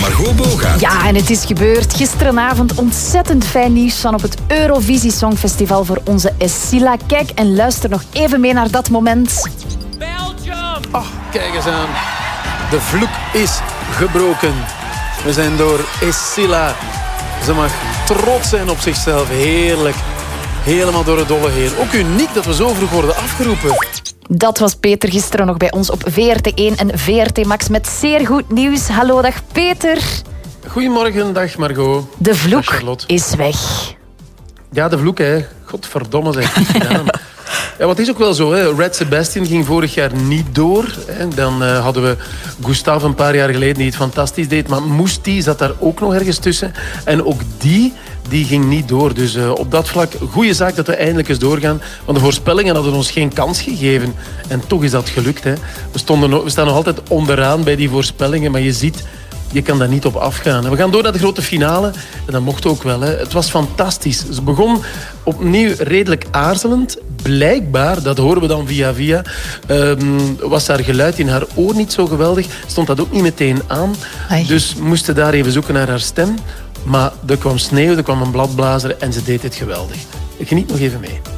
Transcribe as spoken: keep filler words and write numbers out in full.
Margot Boga. Ja, en het is gebeurd. Gisterenavond ontzettend fijn nieuws van op het Eurovisie Songfestival voor onze Essila. Kijk en luister nog even mee naar dat moment. Belgium! Oh, kijk eens aan. De vloek is gebroken. We zijn door Essila. Ze mag trots zijn op zichzelf. Heerlijk. Helemaal door het dolle heen. Ook uniek dat we zo vroeg worden afgeroepen. Dat was Peter gisteren nog bij ons op V R T één en V R T Max met zeer goed nieuws. Hallo, dag Peter. Goedemorgen, dag Margot. De vloek Charlotte. is weg. Ja, de vloek, hè. Godverdomme, zeg. Goed gedaan. Ja, wat is ook wel zo, hè. Red Sebastian ging vorig jaar niet door. Hè. Dan uh, hadden we Gustav een paar jaar geleden die het fantastisch deed. Maar Moesti zat daar ook nog ergens tussen. En ook die, die ging niet door. Dus uh, op dat vlak, goede zaak dat we eindelijk eens doorgaan. Want de voorspellingen hadden ons geen kans gegeven. En toch is dat gelukt, hè. We, stonden nog, we staan nog altijd onderaan bij die voorspellingen. Maar je ziet, je kan daar niet op afgaan. En we gaan door naar de grote finale. En dat mocht ook wel, hè. Het was fantastisch. Ze begon opnieuw redelijk aarzelend. Blijkbaar, dat horen we dan via via, um, was haar geluid in haar oor niet zo geweldig. Stond dat ook niet meteen aan. Ai. Dus moesten daar even zoeken naar haar stem. Maar er kwam sneeuw, er kwam een bladblazer en ze deed het geweldig. Geniet nog even mee.